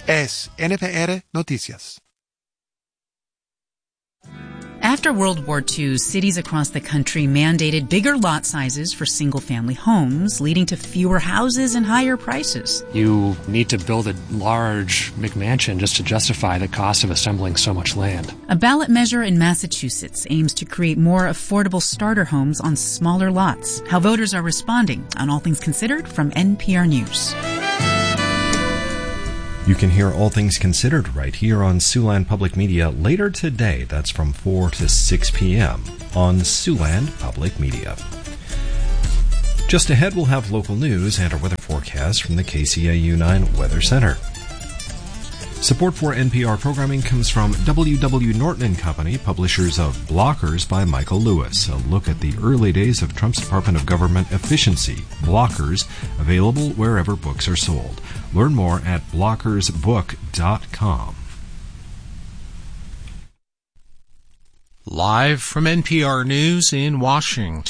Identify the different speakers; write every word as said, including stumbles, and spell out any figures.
Speaker 1: es N P R Noticias.
Speaker 2: After World War Two, cities across the country mandated bigger lot sizes for single-family homes, leading to fewer houses and higher prices.
Speaker 3: You need to build a large McMansion just to justify the cost of assembling so much land.
Speaker 2: A ballot measure in Massachusetts aims to create more affordable starter homes on smaller lots. How voters are responding on All Things Considered from N P R News.
Speaker 4: You can hear All Things Considered right here on Siouxland Public Media later today. That's from four to six p.m. on Siouxland Public Media. Just ahead, we'll have local news and our weather forecast from the K C A U nine Weather Center. Support for N P R programming comes from W W. Norton and Company, publishers of Blockers by Michael Lewis. A look at the early days of Trump's Department of Government efficiency. Blockers, available wherever books are sold. Learn more at blockers book dot com.
Speaker 5: Live from N P R News in Washington.